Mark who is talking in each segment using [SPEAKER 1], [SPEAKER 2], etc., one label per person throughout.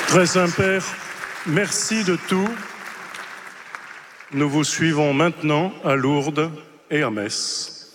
[SPEAKER 1] Très Saint-Père, merci de tout. Nous vous suivons maintenant à Lourdes et à Metz.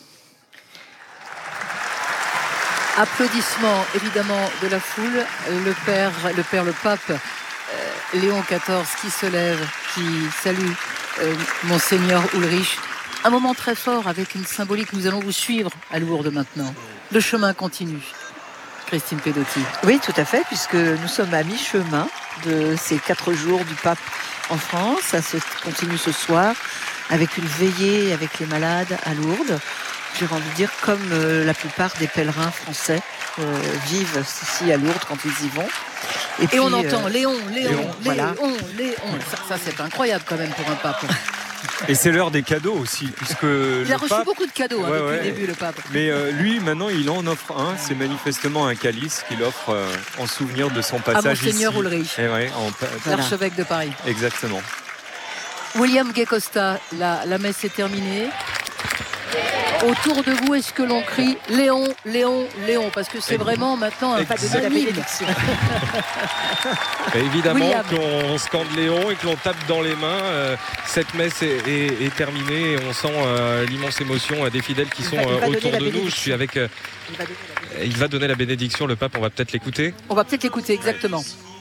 [SPEAKER 2] Applaudissements évidemment de la foule. Le pape Léon XIV qui se lève, qui salue Monseigneur Ulrich. Un moment très fort avec une symbolique. Nous allons vous suivre à Lourdes maintenant. Le chemin continue. Christine Pedotti.
[SPEAKER 3] Oui, tout à fait, puisque nous sommes à mi-chemin de ces 4 jours du pape en France. Ça se continue ce soir avec une veillée avec les malades à Lourdes. J'ai envie de dire comme la plupart des pèlerins français vivent ici à Lourdes quand ils y vont.
[SPEAKER 2] Et puis, on entend Léon.
[SPEAKER 3] Voilà.
[SPEAKER 2] Ça c'est incroyable quand même pour un pape.
[SPEAKER 4] Et c'est l'heure des cadeaux aussi, puisque
[SPEAKER 2] il a reçu beaucoup de cadeaux depuis le début, le pape.
[SPEAKER 4] Mais lui, maintenant, il en offre un. C'est manifestement un calice qu'il offre en souvenir de son passage ici.
[SPEAKER 2] Monseigneur Ulrich, l'archevêque de Paris.
[SPEAKER 4] Exactement.
[SPEAKER 2] William Gay-Costa, la messe est terminée. Autour de vous, est-ce que l'on crie Léon, Léon, Léon? Parce que c'est vraiment maintenant un pas de la bénédiction.
[SPEAKER 5] Évidemment qu'on scande Léon et que l'on tape dans les mains. Cette messe est terminée et on sent l'immense émotion des fidèles qui sont autour de nous. Je suis avec. Il va donner la bénédiction, le pape. On va peut-être l'écouter.
[SPEAKER 2] On va peut-être l'écouter, exactement.